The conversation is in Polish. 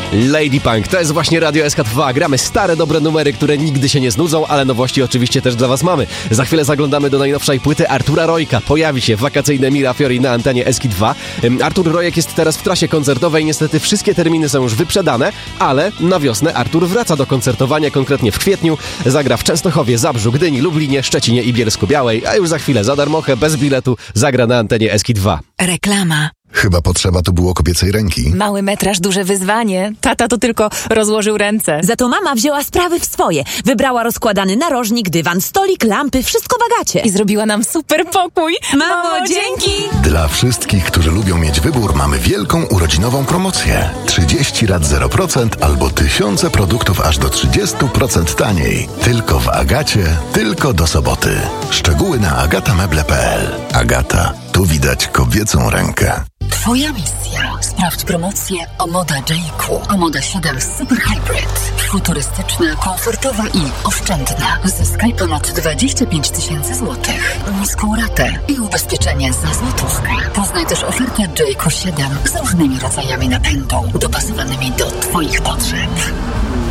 Lady Punk, to jest właśnie Radio SK2. Gramy stare, dobre numery, które nigdy się nie znudzą, ale nowości oczywiście też dla was mamy. Za chwilę zaglądamy do najnowszej płyty Artura Rojka. Pojawi się wakacyjne Mira Fiori na antenie SK2. Artur Rojek jest teraz w trasie koncertowej. Niestety wszystkie terminy są już wyprzedane, ale na wiosnę Artur wraca do koncertowania, konkretnie w kwietniu. Zagra w Częstochowie, Zabrzu, Gdyni, Lublinie, Szczecinie i Bielsku-Białej, a już za chwilę za darmochę, bez biletu, zagra na antenie SK2. Reklama. Chyba potrzeba tu było kobiecej ręki. Mały metraż, duże wyzwanie. Tata to tylko rozłożył ręce. Za to mama wzięła sprawy w swoje. Wybrała rozkładany narożnik, dywan, stolik, lampy, wszystko w Agacie. I zrobiła nam super pokój. Mamo, dzięki! Dla wszystkich, którzy lubią mieć wybór, mamy wielką urodzinową promocję. 30 lat 0% albo tysiące produktów aż do 30% taniej. Tylko w Agacie, tylko do soboty. Szczegóły na agatameble.pl. Agata, tu widać kobiecą rękę. Twoja misja. Sprawdź promocję Omoda J.Q. Omoda 7 Super Hybrid. Futurystyczna, komfortowa i oszczędna. Zyskaj ponad 25 000 złotych. Niską ratę i ubezpieczenie za złotówkę. Poznaj też ofertę J.Q. 7 z różnymi rodzajami napędu, dopasowanymi do twoich potrzeb.